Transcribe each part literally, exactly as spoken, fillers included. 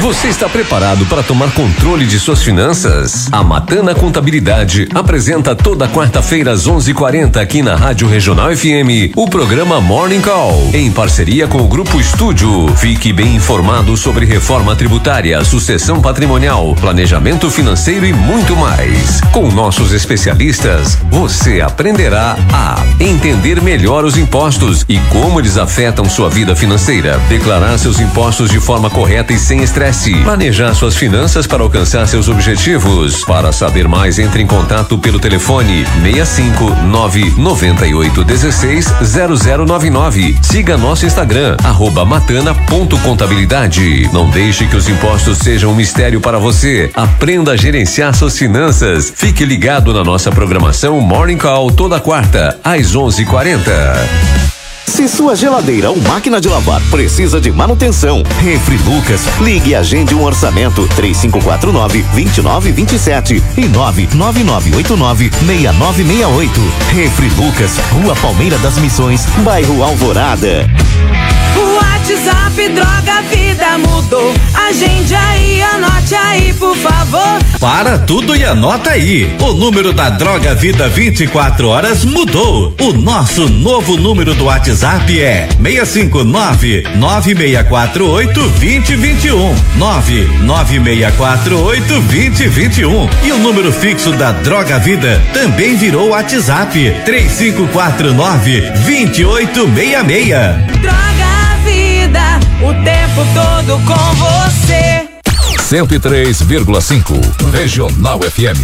Você está preparado para tomar controle de suas finanças? A Matana Contabilidade apresenta toda quarta-feira às onze e quarenta aqui na Rádio Regional F M o programa Morning Call, em parceria com o Grupo Estúdio. Fique bem informado sobre reforma tributária, sucessão patrimonial, planejamento financeiro e muito mais. Com nossos especialistas, você aprenderá a entender melhor os impostos e como eles afetam sua vida financeira, declarar seus impostos de forma correta e sem estresse, planejar suas finanças para alcançar seus objetivos. Para saber mais, entre em contato pelo telefone seis cinco nove nove oito um seis zero zero nove nove. Siga nosso Instagram, arroba matana ponto contabilidade. Não deixe que os impostos sejam um mistério para você. Aprenda a gerenciar suas finanças. Fique ligado na nossa programação Morning Call toda quarta, às onze e quarenta. Se sua geladeira ou máquina de lavar precisa de manutenção, Refri Lucas, ligue e agende um orçamento três cinco quatro nove, dois nove dois sete e nove nove nove oito nove, seis nove seis oito. Refri Lucas, Rua Palmeira das Missões, bairro Alvorada. O WhatsApp Droga Vida mudou. Agende aí, anote aí, por favor. Para tudo e anota aí. O número da Droga Vida vinte e quatro horas mudou. O nosso novo número do WhatsApp é seis cinco nove, nove seis quatro oito, dois zero dois um. nove nove seis quatro oito, dois zero dois um. E o número fixo da Droga Vida também virou WhatsApp três cinco quatro nove, dois oito seis seis. Droga Vida, o tempo todo com você. cento e três vírgula cinco Regional F M.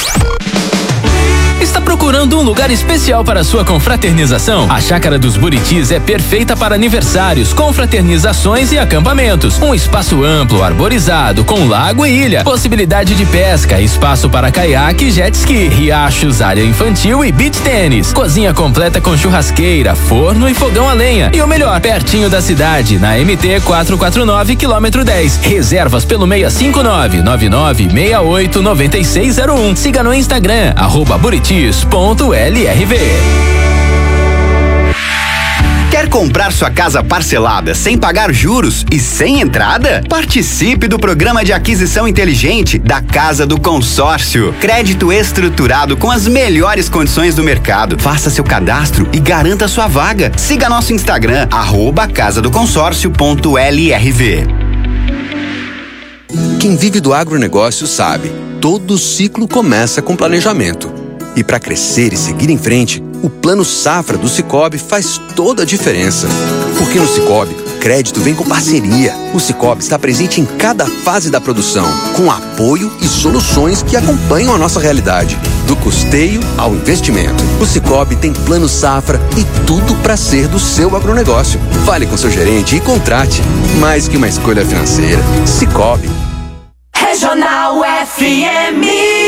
Está procurando um lugar especial para sua confraternização? A Chácara dos Buritis é perfeita para aniversários, confraternizações e acampamentos. Um espaço amplo, arborizado, com lago e ilha. Possibilidade de pesca, espaço para caiaque e jet ski, riachos, área infantil e beach tênis. Cozinha completa com churrasqueira, forno e fogão a lenha. E o melhor, pertinho da cidade, na M T quatrocentos e quarenta e nove, quilômetro dez. Reservas pelo seis cinco nove, nove nove seis oito, nove seis zero um. Siga no Instagram, arroba Buritis. Ponto L R V. Quer comprar sua casa parcelada sem pagar juros e sem entrada? Participe do programa de aquisição inteligente da Casa do Consórcio. Crédito estruturado com as melhores condições do mercado. Faça seu cadastro e garanta sua vaga. Siga nosso Instagram, arroba casa do consórcio ponto L R V. Quem vive do agronegócio sabe, todo ciclo começa com planejamento. E para crescer e seguir em frente, o Plano Safra do Sicoob faz toda a diferença. Porque no Sicoob, crédito vem com parceria. O Sicoob está presente em cada fase da produção, com apoio e soluções que acompanham a nossa realidade, do custeio ao investimento. O Sicoob tem Plano Safra e tudo para ser do seu agronegócio. Fale com seu gerente e contrate. Mais que uma escolha financeira, Sicoob. Regional F M.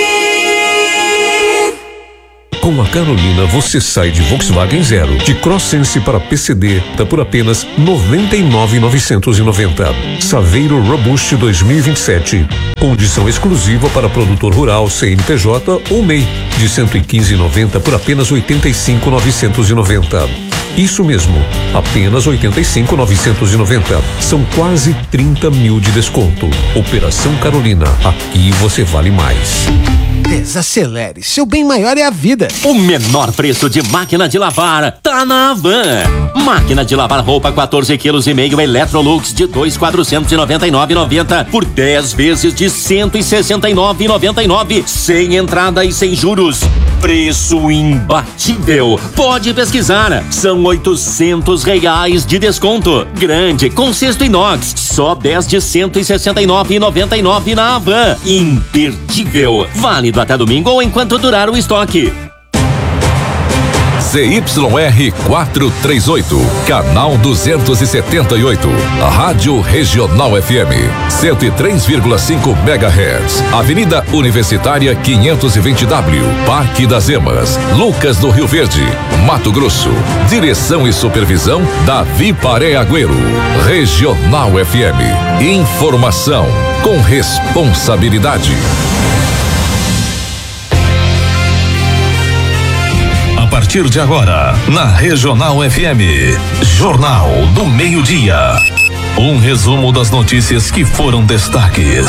Com a Carolina, você sai de Volkswagen Zero, de Crosssense para P C D, tá por apenas noventa e nove mil novecentos e noventa. Saveiro Robust dois mil e vinte e sete, condição exclusiva para produtor rural, C N P J ou M E I, de cento e quinze mil e noventa por apenas oitenta e cinco mil novecentos e noventa. Isso mesmo, apenas oitenta e cinco mil novecentos e noventa. São quase trinta mil de desconto. Operação Carolina, aqui você vale mais. Desacelere, seu bem maior é a vida. O menor preço de máquina de lavar tá na Havan. Máquina de lavar roupa quatorze quilos e meio Electrolux de dois mil quatrocentos e noventa e nove reais e noventa centavos por dez vezes de cento e sessenta e nove reais e noventa e nove centavos, sem entrada e sem juros. Preço imbatível. Pode pesquisar. São oitocentos reais de desconto. Grande, com cesto inox. Só dez de cento e sessenta e nove reais e noventa e nove centavos na Havan. Imperdível. Válido até domingo ou enquanto durar o estoque. Z Y R quatrocentos e trinta e oito, canal duzentos e setenta e oito, Rádio Regional F M, cento e três vírgula cinco megahertz, Avenida Universitária quinhentos e vinte W, Parque das Emas, Lucas do Rio Verde, Mato Grosso. Direção e supervisão Davi Paré Agüero. Regional F M, informação com responsabilidade. A partir de agora, na Regional F M, Jornal do Meio-Dia. Um resumo das notícias que foram destaques.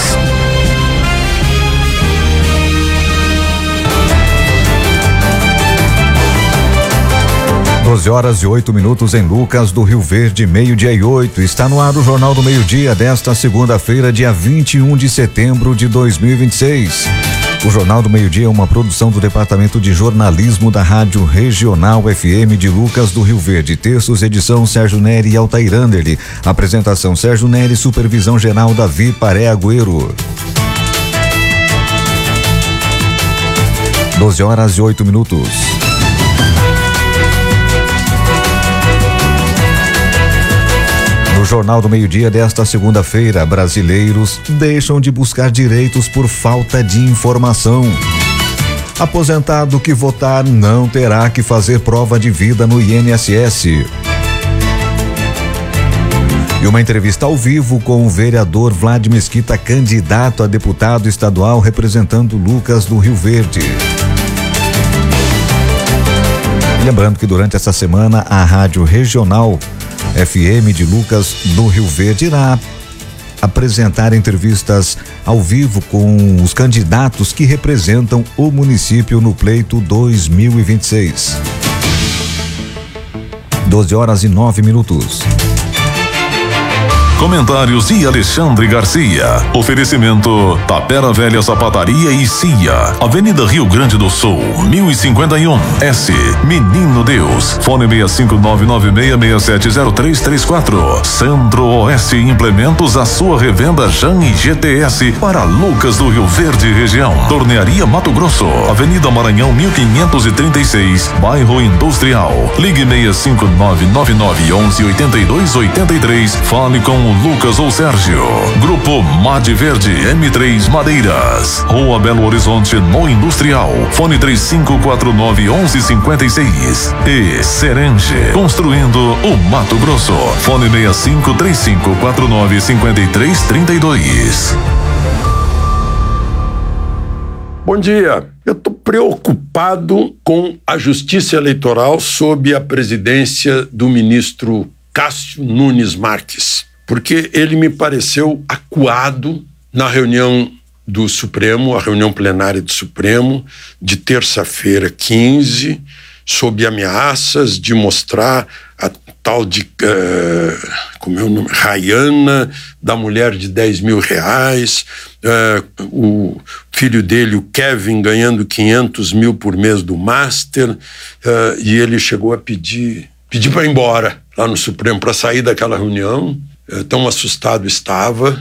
doze horas e oito minutos em Lucas do Rio Verde, meio-dia e oito. Está no ar o Jornal do Meio-Dia desta segunda-feira, dia vinte e um de setembro de dois mil e vinte e seis. O Jornal do Meio-Dia é uma produção do Departamento de Jornalismo da Rádio Regional F M de Lucas do Rio Verde. Textos, edição Sérgio Neri e Altair Anderli. Apresentação Sérgio Neri, supervisão geral Davi Paré Agüero. doze horas e oito minutos. No Jornal do Meio-Dia desta segunda-feira, brasileiros deixam de buscar direitos por falta de informação. Aposentado que votar não terá que fazer prova de vida no I N S S. E uma entrevista ao vivo com o vereador Vlad Mesquita, candidato a deputado estadual representando Lucas do Rio Verde. E lembrando que durante essa semana a Rádio Regional F M de Lucas do Rio Verde irá apresentar entrevistas ao vivo com os candidatos que representam o município no pleito dois mil e vinte e seis. doze horas e nove minutos. Comentários de Alexandre Garcia. Oferecimento Tapera Velha Sapataria e Cia. Avenida Rio Grande do Sul, mil e cinquenta e um. S. Menino Deus. Fone seis cinco nove nove seis seis sete zero três três quatro. Centro-Oeste Implementos, a sua revenda Jan e G T S para Lucas do Rio Verde região. Tornearia Mato Grosso. Avenida Maranhão mil quinhentos e trinta e seis, Bairro Industrial. Ligue seis cinco nove nove nove onze oitenta e dois oitenta e três. Fale com o Lucas ou Sérgio. Grupo Made Verde M três Madeiras. Rua Belo Horizonte no Industrial. Fone três cinco quatro nove onze cinquenta e seis. E Serenge. Construindo o Mato Grosso. Fone seis cinco três cinco quatro nove cinco três três dois. Bom dia. Eu estou preocupado com a Justiça Eleitoral sob a presidência do ministro Cássio Nunes Marques, porque ele me pareceu acuado na reunião do Supremo, a reunião plenária do Supremo, de terça-feira quinze, sob ameaças de mostrar a tal de, uh, como é o nome, Rayana, da mulher de dez mil reais, uh, o filho dele, o Kevin, ganhando quinhentos mil por mês do Master, uh, e ele chegou a pedir, pedir para ir embora lá no Supremo, para sair daquela reunião. Tão assustado estava,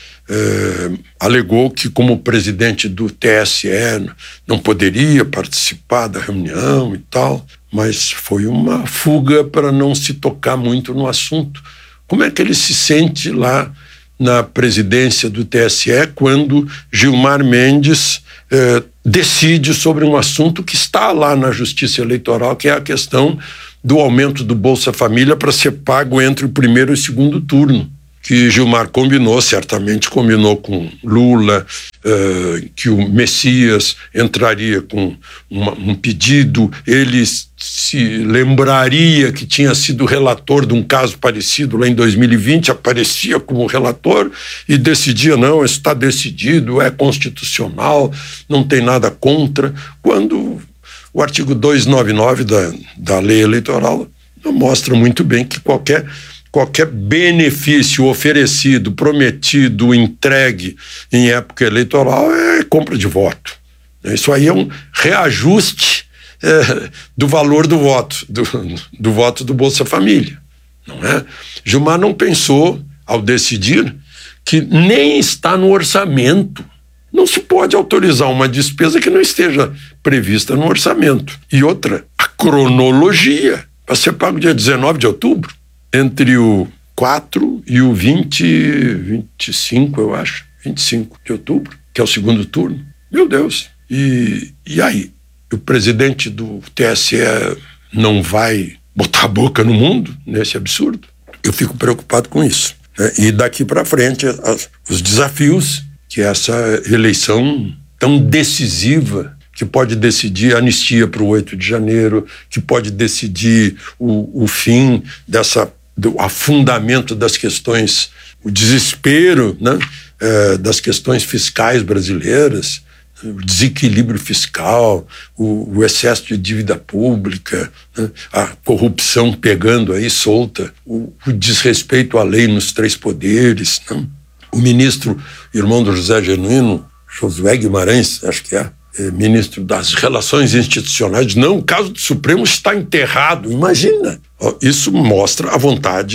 eh, alegou que como presidente do T S E não poderia participar da reunião e tal, mas foi uma fuga para não se tocar muito no assunto. Como é que ele se sente lá na presidência do T S E quando Gilmar Mendes eh, decide sobre um assunto que está lá na Justiça Eleitoral, que é a questão do aumento do Bolsa Família para ser pago entre o primeiro e o segundo turno, que Gilmar combinou, certamente combinou com Lula, uh, que o Messias entraria com uma, um pedido, ele se lembraria que tinha sido relator de um caso parecido lá em dois mil e vinte, aparecia como relator e decidia, não, isso está decidido, é constitucional, não tem nada contra, quando o artigo duzentos e noventa e nove da, da lei eleitoral mostra muito bem que qualquer, qualquer benefício oferecido, prometido, entregue em época eleitoral é compra de voto. Isso aí é um reajuste é, do valor do voto, do, do voto do Bolsa Família, não é? Gilmar não pensou, ao decidir, que nem está no orçamento. Não se pode autorizar uma despesa que não esteja prevista no orçamento. E outra, a cronologia, para ser pago dia dezenove de outubro, entre o quatro e o vinte, vinte e cinco, eu acho, vinte e cinco de outubro, que é o segundo turno. Meu Deus! E, e aí? O presidente do T S E não vai botar a boca no mundo nesse absurdo? Eu fico preocupado com isso. Né? E daqui para frente, as, os desafios que essa eleição tão decisiva, que pode decidir a anistia para o oito de janeiro, que pode decidir o, o fim dessa do afundamento das questões, o desespero, né, é, das questões fiscais brasileiras, o desequilíbrio fiscal, o, o excesso de dívida pública, né, a corrupção pegando aí solta, o, o desrespeito à lei nos três poderes, né. O ministro, irmão do José Genuíno, Josué Guimarães, acho que é, é, ministro das Relações Institucionais, não, o caso do Supremo está enterrado, imagina. Isso mostra a vontade